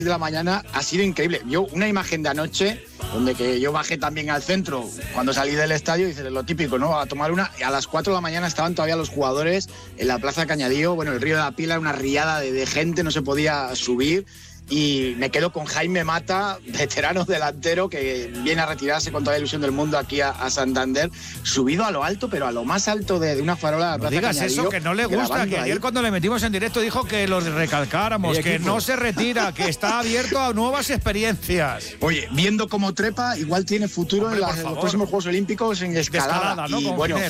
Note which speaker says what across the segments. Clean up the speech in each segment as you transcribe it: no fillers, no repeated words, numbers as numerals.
Speaker 1: de la mañana ha sido increíble. Yo una imagen de anoche, donde que yo bajé también al centro cuando salí del estadio, dices lo típico, ¿no? A tomar una, y a las 4 de la mañana estaban todavía los jugadores en la Plaza Cañadío, bueno, el Río de la Pila, una riada de gente, no se podía subir. Y me quedo con Jaime Mata, veterano delantero, que viene a retirarse con toda la ilusión del mundo aquí a Santander, subido a lo alto, pero a lo más alto de una farola de la Plaza
Speaker 2: Cañadío. No digas eso, que no le gusta, que ayer cuando le metimos en directo dijo que lo recalcáramos, que no se retira, que está abierto a nuevas experiencias.
Speaker 1: Oye, viendo cómo trepa, igual tiene futuro en los próximos Juegos Olímpicos en escalada.
Speaker 2: ¿No?
Speaker 1: Y bueno,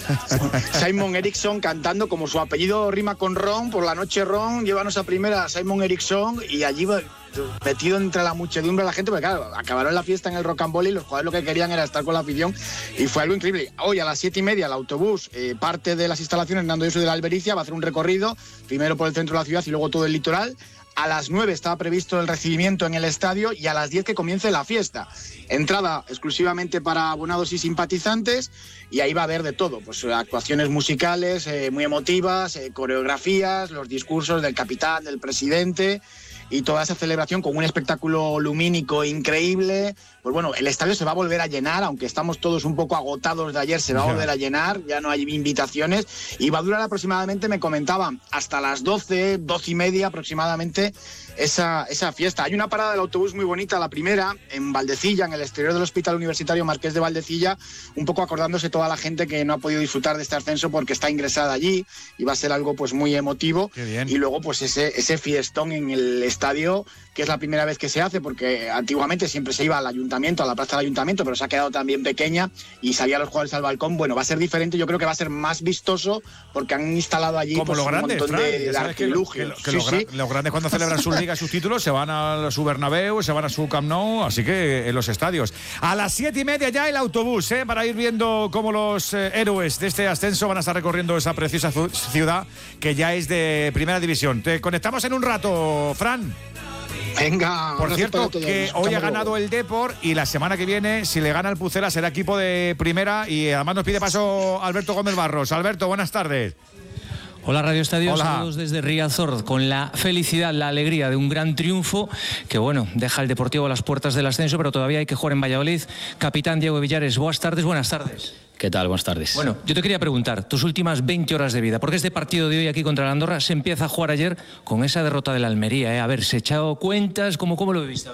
Speaker 1: Simon Eriksson cantando, como su apellido rima con Ron, por la noche Ron, llévanos a primera Simon Eriksson, y allí metido entre la muchedumbre de la gente, porque claro, acabaron la fiesta en el Rocambole y los jugadores lo que querían era estar con la afición y fue algo increíble. Hoy a las 7:30 el autobús parte de las instalaciones Hernando Yoso de la Albericia, va a hacer un recorrido, primero por el centro de la ciudad y luego todo el litoral. A las 9 estaba previsto el recibimiento en el estadio y a las 10 que comience la fiesta. Entrada exclusivamente para abonados y simpatizantes, y ahí va a haber de todo, pues actuaciones musicales muy emotivas, coreografías, los discursos del capitán, del presidente, y toda esa celebración con un espectáculo lumínico increíble. Pues bueno, el estadio se va a volver a llenar, aunque estamos todos un poco agotados de ayer, se va a volver a llenar, ya no hay invitaciones, y va a durar aproximadamente, me comentaban, hasta las 12:30 aproximadamente esa fiesta. Hay una parada del autobús muy bonita, la primera, en Valdecilla, en el exterior del Hospital Universitario Marqués de Valdecilla, un poco acordándose toda la gente que no ha podido disfrutar de este ascenso porque está ingresada allí, y va a ser algo pues muy emotivo. Y luego pues ese fiestón en el estadio, que es la primera vez que se hace, porque antiguamente siempre se iba al ayuntamiento, a la plaza del ayuntamiento, pero se ha quedado también pequeña y salían los jugadores al balcón. Bueno, va a ser diferente, yo creo que va a ser más vistoso porque han instalado allí
Speaker 2: como
Speaker 1: pues,
Speaker 2: los grandes,
Speaker 1: un montón de artilugios.
Speaker 2: Los grandes cuando celebran sus ligas, sus títulos, se van a su Bernabéu, se van a su Camp Nou, así que en los estadios. A las 7:30 ya el autobús, para ir viendo cómo los héroes de este ascenso van a estar recorriendo esa preciosa ciudad que ya es de primera división. Te conectamos en un rato, Fran.
Speaker 1: Venga,
Speaker 2: por cierto, que hoy ha ganado el Depor y la semana que viene, si le gana el Pucela, será equipo de primera, y además nos pide paso Alberto Gómez Barros. Alberto, buenas tardes.
Speaker 3: Hola Radio Estadio,
Speaker 2: Hola.
Speaker 3: Saludos desde Riazor, con la felicidad, la alegría de un gran triunfo que, bueno, deja al Deportivo a las puertas del ascenso, pero todavía hay que jugar en Valladolid. Capitán Diego Villares, buenas tardes.
Speaker 4: ¿Qué tal? Buenas tardes.
Speaker 3: Bueno, yo te quería preguntar, tus últimas 20 horas de vida, porque este partido de hoy aquí contra la Andorra se empieza a jugar ayer con esa derrota de la Almería, A ver, ¿se ha echado cuentas? ¿Cómo lo viviste?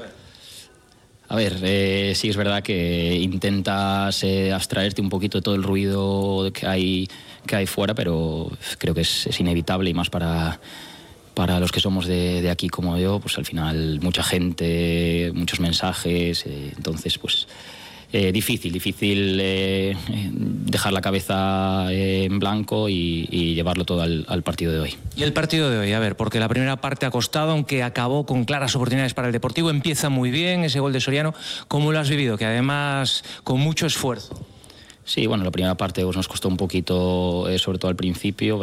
Speaker 4: A ver, sí es verdad que intentas abstraerte un poquito de todo el ruido que hay fuera, pero creo que es inevitable, y más para los que somos de aquí como yo, pues al final mucha gente, muchos mensajes, entonces pues difícil dejar la cabeza en blanco y llevarlo todo al partido de hoy.
Speaker 3: Y el partido de hoy, a ver, porque la primera parte ha costado, aunque acabó con claras oportunidades para el Deportivo, empieza muy bien ese gol de Soriano. ¿Cómo lo has vivido? Que además con mucho esfuerzo.
Speaker 4: Sí, bueno, la primera parte pues, nos costó un poquito, sobre todo al principio,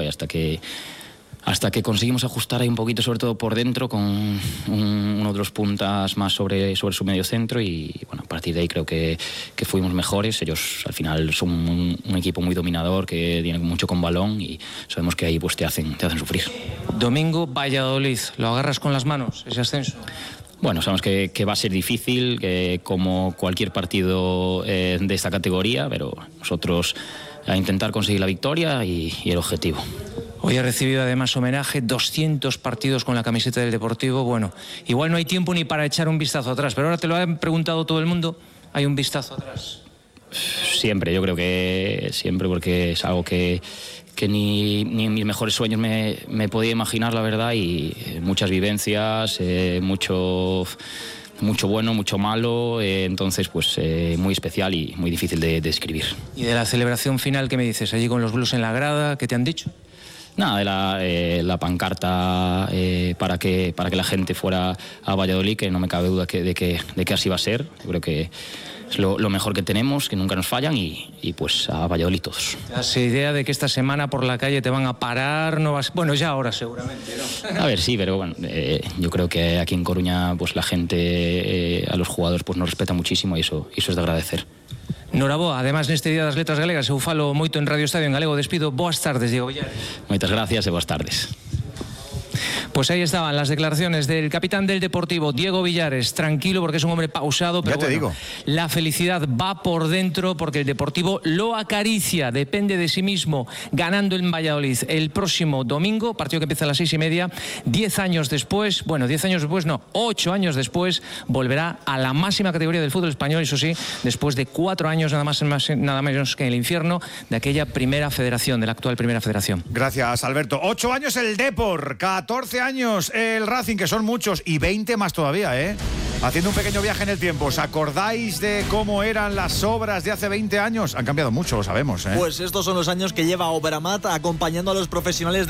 Speaker 4: hasta que conseguimos ajustar ahí un poquito, sobre todo por dentro, con uno de los puntas más sobre su medio centro, y bueno, a partir de ahí creo que fuimos mejores. Ellos al final son un equipo muy dominador, que tiene mucho con balón, y sabemos que ahí pues te hacen sufrir.
Speaker 3: Domingo, Valladolid, ¿lo agarras con las manos, ese ascenso?
Speaker 4: Bueno, sabemos que va a ser difícil, que como cualquier partido de esta categoría, pero nosotros a intentar conseguir la victoria y el objetivo.
Speaker 3: Hoy ha recibido además homenaje, 200 partidos con la camiseta del Deportivo. Bueno, igual no hay tiempo ni para echar un vistazo atrás, pero ahora te lo han preguntado todo el mundo, ¿hay un vistazo atrás?
Speaker 4: Siempre, yo creo que siempre, porque es algo que ni en mis mejores sueños me podía imaginar, la verdad, y muchas vivencias, mucho bueno, mucho malo, entonces pues muy especial y muy difícil de describir.
Speaker 3: ¿Y de la celebración final qué me dices? Allí con los blues en la grada, ¿qué te han dicho?
Speaker 4: Nada, de la pancarta para que la gente fuera a Valladolid, que no me cabe duda de que así va a ser. Yo creo que es lo mejor que tenemos, que nunca nos fallan, y pues a Valladolid todos.
Speaker 3: ¿Te das idea de que esta semana por la calle te van a parar? No vas... Bueno, ya ahora seguramente, ¿no?
Speaker 4: A ver, sí, pero bueno, yo creo que aquí en Coruña pues la gente, a los jugadores pues nos respeta muchísimo, y eso es de agradecer.
Speaker 3: Noraboa, además neste Día das Letras Galegas eu falo moito en Radio Estadio en galego. Despido, boas tardes, Diego Villares.
Speaker 4: Moitas gracias e boas tardes.
Speaker 3: Pues ahí estaban las declaraciones del capitán del Deportivo, Diego Villares, tranquilo porque es un hombre pausado, pero
Speaker 2: ya te digo.
Speaker 3: La felicidad va por dentro porque el Deportivo lo acaricia, depende de sí mismo, ganando en Valladolid el próximo domingo, partido que empieza a las 6:30, 10 años después, 8 años después, volverá a la máxima categoría del fútbol español, eso sí, después de 4 años nada menos que en el infierno de aquella primera federación, de la actual primera federación.
Speaker 2: Gracias, Alberto. 8 años el Depor, 14 años el Racing, que son muchos, y 20 más todavía, ¿eh? Haciendo un pequeño viaje en el tiempo. ¿Os acordáis de cómo eran las obras de hace 20 años? Han cambiado mucho, lo sabemos, ¿eh?
Speaker 5: Pues estos son los años que lleva Obramat acompañando a los profesionales